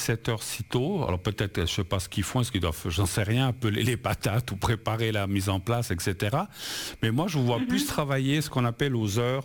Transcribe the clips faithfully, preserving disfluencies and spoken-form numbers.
sept heures si tôt. Alors peut-être, je ne sais pas ce qu'ils font, est-ce qu'ils doivent, j'en sais rien, peler les patates ou préparer la mise en place, et cetera. Mais moi, je vous vois mm-hmm. plus travailler ce qu'on appelle aux heures.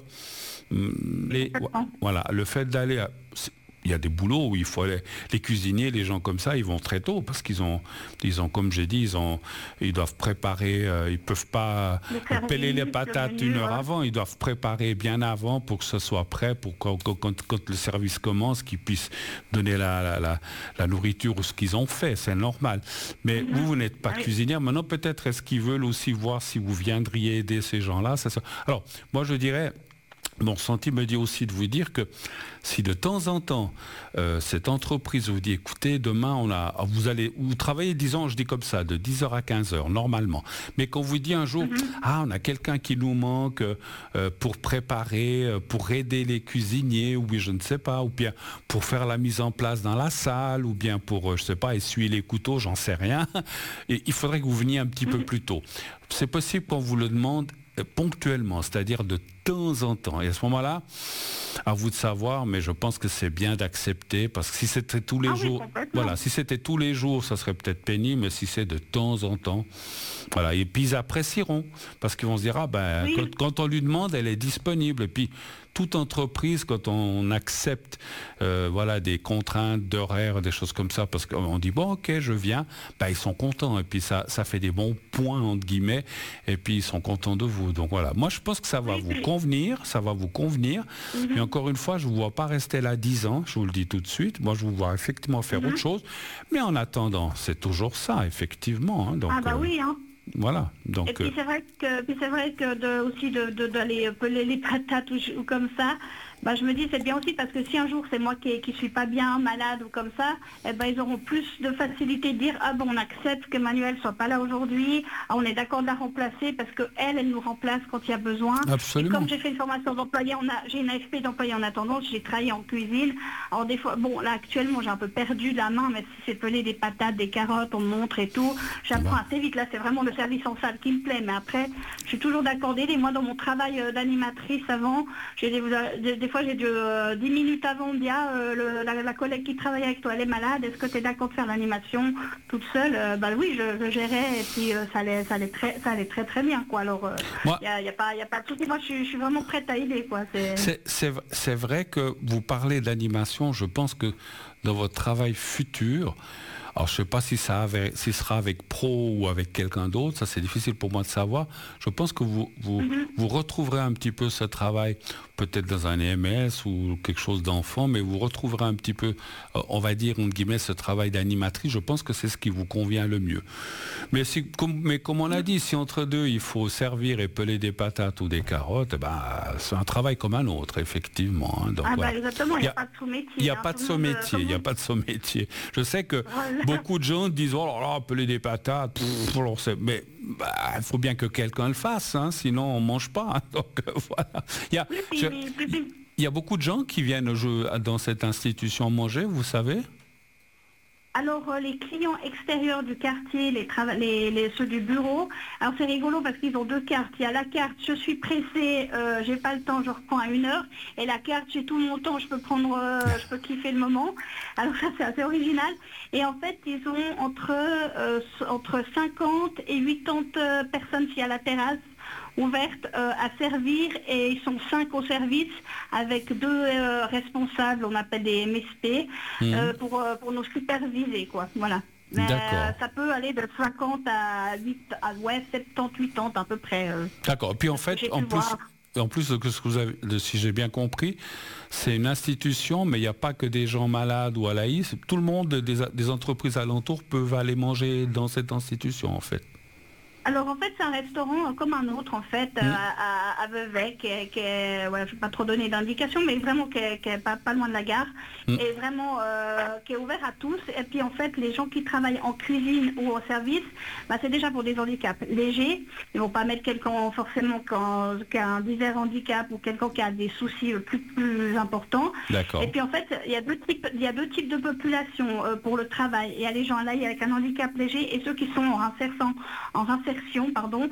Les, voilà, le fait d'aller... À, il y a des boulots où il faut aller, les cuisiniers, les gens comme ça, ils vont très tôt parce qu'ils ont, ils ont, comme j'ai dit, ils ont, ils doivent préparer, euh, ils peuvent pas service, peler les patates menu, une heure ouais. avant, ils doivent préparer bien avant pour que ce soit prêt, pour quand, quand, quand le service commence, qu'ils puissent donner la, la, la, la nourriture ou ce qu'ils ont fait, c'est normal. Mais mm-hmm. vous, vous n'êtes pas oui. cuisinière. Maintenant, peut-être est-ce qu'ils veulent aussi voir si vous viendriez aider ces gens-là. Ça, ça... Alors, moi, je dirais. Mon ressenti me dit aussi de vous dire que si de temps en temps euh, cette entreprise vous dit écoutez demain on a vous allez vous travaillez disons je dis comme ça de dix heures à quinze heures normalement mais qu'on vous dit un jour mm-hmm. ah on a quelqu'un qui nous manque euh, pour préparer euh, pour aider les cuisiniers ou bien je ne sais pas ou bien pour faire la mise en place dans la salle ou bien pour euh, je sais pas essuyer les couteaux j'en sais rien et il faudrait que vous veniez un petit mm-hmm. peu plus tôt. C'est possible qu'on vous le demande ponctuellement, c'est-à-dire de temps en temps. Et à ce moment-là, à vous de savoir, mais je pense que c'est bien d'accepter, parce que si c'était tous les ah jours, oui, voilà, si c'était tous les jours, ça serait peut-être pénible, mais si c'est de temps en temps, voilà. Et puis ils apprécieront, parce qu'ils vont se dire, ah ben, oui. quand, quand on lui demande, elle est disponible. Et puis toute entreprise, quand on accepte, euh, voilà, des contraintes d'horaire, des choses comme ça, parce qu'on dit bon, ok, je viens, ben ils sont contents. Et puis ça, ça fait des bons points entre guillemets. Et puis ils sont contents de vous. Donc voilà. Moi, je pense que ça va oui, vous oui. convenir, ça va vous convenir. Mm-hmm. Mais encore une fois, je vous vois pas rester là dix ans. Je vous le dis tout de suite. Moi, je vous vois effectivement faire mm-hmm. autre chose. Mais en attendant, c'est toujours ça, effectivement. Hein. Donc, ah bah euh, oui, hein. Voilà. Donc, et puis euh... c'est vrai que puis c'est vrai que de, aussi de, de, d'aller peler les patates ou, ou comme ça, bah je me dis c'est bien aussi parce que si un jour c'est moi qui qui suis pas bien malade ou comme ça, eh ben ils auront plus de facilité de dire ah bon on accepte que Manuel soit pas là aujourd'hui, ah, on est d'accord de la remplacer parce que elle elle nous remplace quand il y a besoin. Absolument. Et comme j'ai fait une formation d'employé, on a j'ai une A F P d'employé en attendance, j'ai travaillé en cuisine. Alors des fois bon là actuellement j'ai un peu perdu la main, mais si c'est peler des patates, des carottes, on me montre et tout, j'apprends bah. assez vite. Là c'est vraiment le service en salle qui me plaît, mais après je suis toujours d'accord d'aider. Moi dans mon travail euh, d'animatrice avant, j'ai des, des, des fois j'ai dû euh, dix minutes avant on me dit ah, euh, le, la, la collègue qui travaille avec toi elle est malade, est-ce que tu es d'accord de faire l'animation toute seule? euh, Bah oui, je, je gérais et puis euh, ça allait ça allait très ça allait très très bien quoi. Alors il euh, y a, y a pas y a pas de souci. Moi je suis, je suis vraiment prête à aider quoi. C'est... C'est, c'est, c'est vrai que vous parlez d'animation. Je pense que dans votre travail futur, alors je ne sais pas si ça avait, si ce sera avec Pro ou avec quelqu'un d'autre, ça c'est difficile pour moi de savoir. Je pense que vous, vous, mm-hmm. vous retrouverez un petit peu ce travail, peut-être dans un E M S ou quelque chose d'enfant, mais vous retrouverez un petit peu, on va dire, entre guillemets, ce travail d'animatrice. Je pense que c'est ce qui vous convient le mieux. Mais, si, comme, mais comme on l'a dit, si entre deux, il faut servir et peler des patates ou des carottes, ben, c'est un travail comme un autre, effectivement. Hein. Donc, ah voilà. bah exactement, il n'y a, a pas de sous-métier. Il n'y a, hein, pas de sous-métier, il n'y a pas de sous-métier. Je sais que voilà. beaucoup de gens disent, oh là là, peler des patates, pff, alors c'est... mais il bah, faut bien que quelqu'un le fasse, hein, sinon on ne mange pas. Hein. Donc euh, voilà. Il y a, je, il y a beaucoup de gens qui viennent dans cette institution manger, vous savez? Alors euh, les clients extérieurs du quartier, les, trava- les, les ceux du bureau, alors c'est rigolo parce qu'ils ont deux cartes. Il y a la carte je suis pressée, euh, j'ai pas le temps, je reprends à une heure, et la carte j'ai tout mon temps, je peux prendre, euh, je peux kiffer le moment. Alors ça c'est assez original. Et en fait ils ont entre euh, entre cinquante et quatre-vingts personnes s'il y a la terrasse ouverte euh, à servir, et ils sont cinq au service avec deux euh, responsables, on appelle des M S P, mmh. euh, pour, euh, pour nous superviser quoi, voilà. Mais euh, ça peut aller de cinquante à huit, à ouais, soixante-dix, quatre-vingts à peu près. Euh, D'accord, puis en fait, en plus, en plus de ce que vous avez, de, si j'ai bien compris, c'est une institution, mais il n'y a pas que des gens malades ou à l'A I, tout le monde, des, des entreprises alentours peuvent aller manger dans cette institution en fait. Alors en fait c'est un restaurant comme un autre en fait, mmh. à, à, à Vevey, qui est, qui est ouais, je ne vais pas trop donner d'indications, mais vraiment qui est, qui est pas, pas loin de la gare, mmh. et vraiment euh, qui est ouvert à tous. Et puis en fait les gens qui travaillent en cuisine ou au service, bah, c'est déjà pour des handicaps légers. Ils ne vont pas mettre quelqu'un forcément qui a un divers handicap ou quelqu'un qui a des soucis plus, plus importants. D'accord. Et puis en fait il y a deux types, il y a deux types de population euh, pour le travail. Il y a les gens là avec un handicap léger et ceux qui sont en réinsertion, en réinsertion pardon,